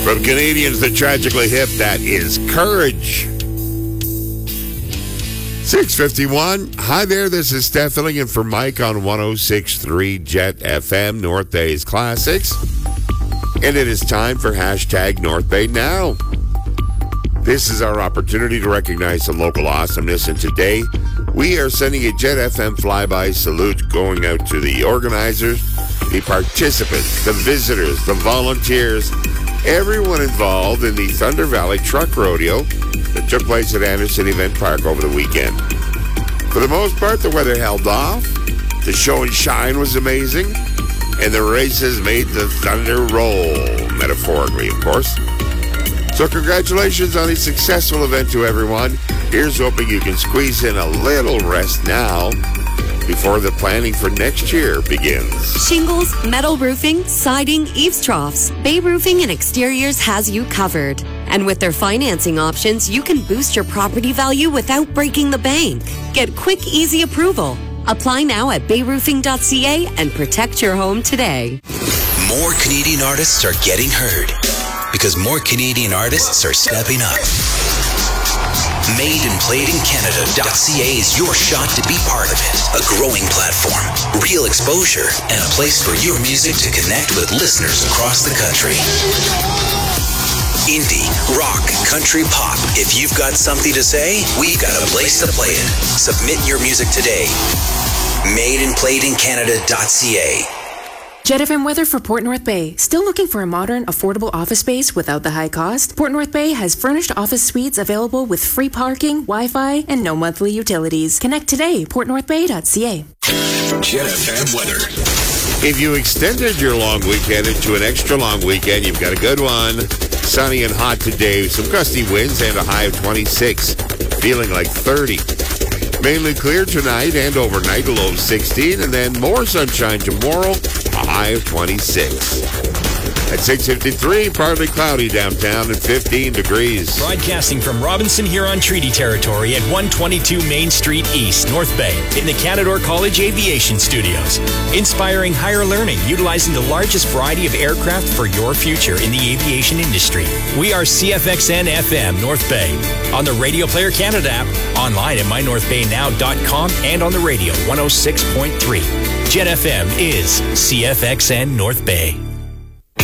From Canadians that tragically hip, that is Courage. 6:51. Hi there, this is Steph filling in for Mike on 106.3 Jet FM, North Bay's Classics. And it is time for hashtag North Bay Now. This is our opportunity to recognize some local awesomeness, and today we are sending a Jet FM flyby salute going out to the organizers, the participants, the visitors, the volunteers, everyone involved in the Thunder Valley Truck Rodeo that took place at Anderson Event Park over the weekend. For the most part, the weather held off, the show and shine was amazing, and the races made the thunder roll, metaphorically, of course. So congratulations on a successful event to everyone. Here's hoping you can squeeze in a little rest now before the planning for next year begins. Shingles, metal roofing, siding, eaves troughs. Bay Roofing and Exteriors has you covered. And with their financing options, you can boost your property value without breaking the bank. Get quick, easy approval. Apply now at bayroofing.ca and protect your home today. More Canadian artists are getting heard because more Canadian artists are stepping up. MadeandPlayedInCanada.ca is your shot to be part of it. A growing platform, real exposure, and a place for your music to connect with listeners across the country. Indie, rock, country, pop. If you've got something to say, we've got a place to play it. Submit your music today. MadeandPlayedInCanada.ca. Jet FM weather for Port North Bay. Still looking for a modern, affordable office space without the high cost? Port North Bay has furnished office suites available with free parking, Wi-Fi, and no monthly utilities. Connect today, portnorthbay.ca. Jet FM weather. If you extended your long weekend into an extra long weekend, you've got a good one. Sunny and hot today, some gusty winds and a high of 26, feeling like 30. Mainly clear tonight and overnight, a low of 16, and then more sunshine tomorrow, a high of 26. At 6:53, partly cloudy downtown and 15 degrees. Broadcasting from Robinson Huron Treaty Territory at 122 Main Street East, North Bay, in the Canadore College Aviation Studios. Inspiring higher learning, utilizing the largest variety of aircraft for your future in the aviation industry. We are CFXN FM North Bay, on the Radio Player Canada app, online at mynorthbaynow.com, and on the radio 106.3. Jet FM is CFXN North Bay.